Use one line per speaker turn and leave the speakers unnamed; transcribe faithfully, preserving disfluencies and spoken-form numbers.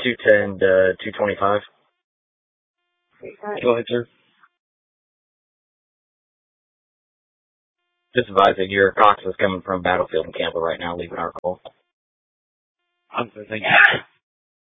two ten to two twenty-five. Go ahead, sir. Just advising, your Cox is coming from Battlefield in Campbell right now, leaving our call.
I'm thank you.